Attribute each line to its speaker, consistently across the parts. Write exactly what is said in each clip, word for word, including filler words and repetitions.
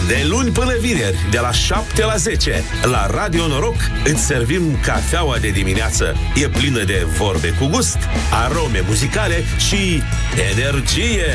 Speaker 1: De luni până vineri, de la șapte la zece, la Radio Noroc, îți servim cafeaua de dimineață. E plină de vorbe cu gust, arome muzicale și energie.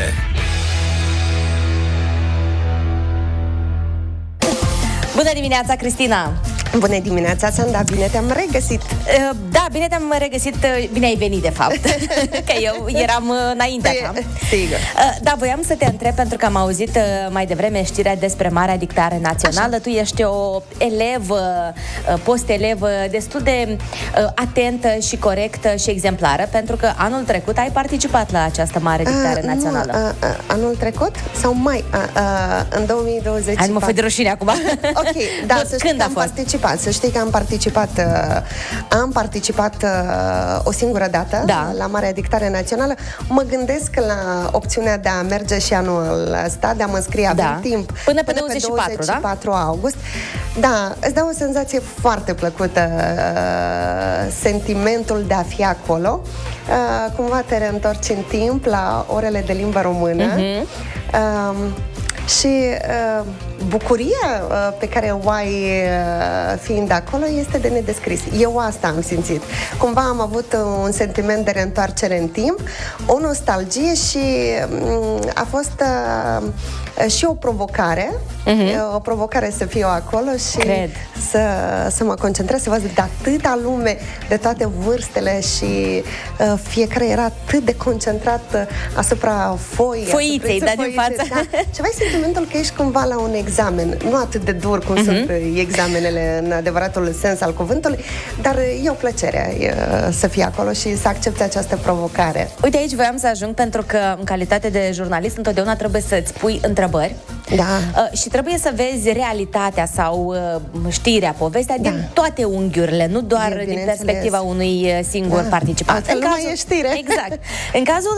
Speaker 2: Bună dimineața, Cristina!
Speaker 3: Bună dimineața, Sanda, bine te-am regăsit.
Speaker 2: Da, bine te-am regăsit, bine ai venit, de fapt. Că eu eram înaintea ta.
Speaker 3: Sigur.
Speaker 2: Da, voiam să te întreb, pentru că am auzit mai devreme știrea despre Marea Dictare Națională. Așa. Tu ești o elevă, post-elevă, destul de atentă și corectă și exemplară, pentru că anul trecut ai participat la această Mare Dictare
Speaker 3: uh,
Speaker 2: Națională.
Speaker 3: Nu, uh, uh, anul trecut? Sau mai? Uh, uh, în două mii douăzeci.
Speaker 2: Hai, nu mă fă de rușine acum.
Speaker 3: Ok, da, să știi
Speaker 2: Când
Speaker 3: că
Speaker 2: a
Speaker 3: am
Speaker 2: fost?
Speaker 3: participat. Să știi că am participat uh, am participat uh, o singură dată,
Speaker 2: da,
Speaker 3: la Marea Dictare Națională. Mă gândesc la opțiunea de a merge și anul ăsta, de a mă înscrie, avem
Speaker 2: da.
Speaker 3: timp
Speaker 2: Până pe douăzeci și patru,
Speaker 3: douăzeci și patru da? august. Da, îți dă o senzație foarte plăcută, uh, sentimentul de a fi acolo. Uh, cumva te reîntorci în timp la orele de limbă română. Uh-huh. uh, Și uh, bucuria uh, pe care o ai uh, fiind acolo este de nedescris. Eu asta am simțit. Cumva am avut un sentiment de reîntoarcere în timp, o nostalgie și um, a fost uh, și o provocare, uh-huh. o provocare să fiu acolo și
Speaker 2: Cred.
Speaker 3: să, să mă concentrez, să văd de atâta lume, de toate vârstele și uh, fiecare era atât de concentrat asupra foii.
Speaker 2: Foiței, da, din față.
Speaker 3: Da. Și aveai sentimentul că ești cumva la un examen, nu atât de dur cum uh-huh. sunt examenele în adevăratul sens al cuvântului, dar e o plăcere e, să fii acolo și să accepti această provocare.
Speaker 2: Uite, aici voiam să ajung, pentru că în calitate de jurnalist întotdeauna trebuie să-ți pui întrebări.
Speaker 3: Da.
Speaker 2: Uh, și trebuie să vezi realitatea sau uh, știrea, povestea, da, din toate unghiurile, nu doar din perspectiva unui singur da. participant.
Speaker 3: Altfel nu mai e știre.
Speaker 2: Exact. În cazul